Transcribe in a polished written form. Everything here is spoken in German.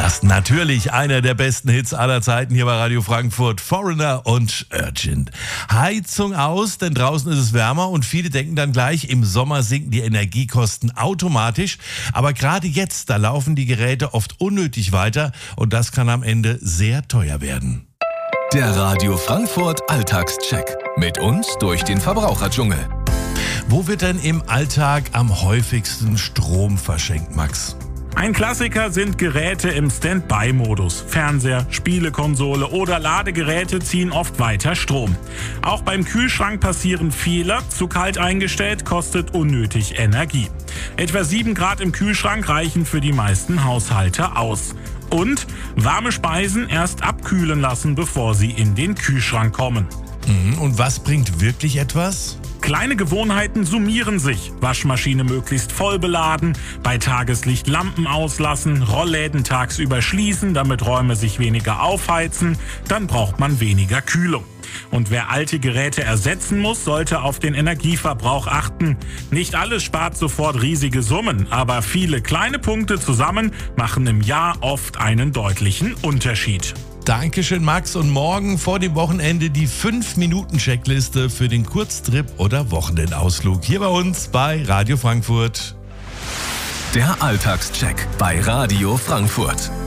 Das natürlich einer der besten Hits aller Zeiten hier bei Radio Frankfurt, Foreigner und Urgent. Heizung aus, denn draußen ist es wärmer und viele denken dann gleich, im Sommer sinken die Energiekosten automatisch. Aber gerade jetzt, da laufen die Geräte oft unnötig weiter und das kann am Ende sehr teuer werden. Der Radio Frankfurt Alltagscheck. Mit uns durch den Verbraucherdschungel. Wo wird denn im Alltag am häufigsten Strom verschenkt, Max? Ein Klassiker sind Geräte im Standby-Modus. Fernseher, Spielekonsole oder Ladegeräte ziehen oft weiter Strom. Auch beim Kühlschrank passieren Fehler. Zu kalt eingestellt kostet unnötig Energie. Etwa 7 Grad im Kühlschrank reichen für die meisten Haushalte aus. Und warme Speisen erst abkühlen lassen, bevor sie in den Kühlschrank kommen. Und was bringt wirklich etwas? Kleine Gewohnheiten summieren sich. Waschmaschine möglichst voll beladen, bei Tageslicht Lampen auslassen, Rollläden tagsüber schließen, damit Räume sich weniger aufheizen, dann braucht man weniger Kühlung. Und wer alte Geräte ersetzen muss, sollte auf den Energieverbrauch achten. Nicht alles spart sofort riesige Summen, aber viele kleine Punkte zusammen machen im Jahr oft einen deutlichen Unterschied. Dankeschön, Max. Und morgen vor dem Wochenende die 5-Minuten-Checkliste für den Kurztrip oder Wochenendausflug hier bei uns bei Radio Frankfurt. Der Alltagscheck bei Radio Frankfurt.